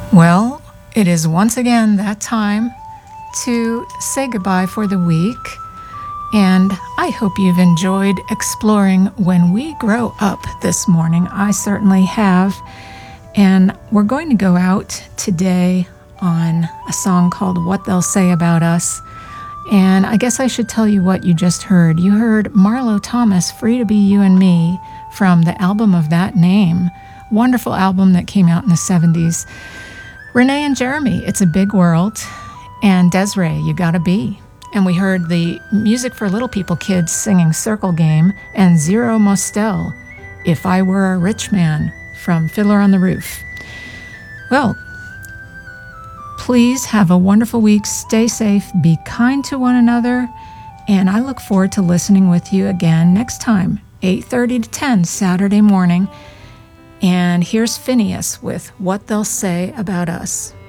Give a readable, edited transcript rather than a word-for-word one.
Well, it is once again that time to say goodbye for the week, and I hope you've enjoyed exploring When We Grow Up this morning. I certainly have, and we're going to go out today on a song called What They'll Say About Us. And I guess I should tell you what you just heard. You heard Marlo Thomas, Free to Be You and Me, from the album of that name. Wonderful album that came out in the 70s. Renee and Jeremy, It's a Big World, and Desiree, You Gotta Be. And we heard the Music for Little People kids singing Circle Game, and Zero Mostel, If I Were a Rich Man, from Fiddler on the Roof. Well, please have a wonderful week. Stay safe, be kind to one another, and I look forward to listening with you again next time, 8:30 to 10 Saturday morning. And here's Phineas with What They'll Say About Us.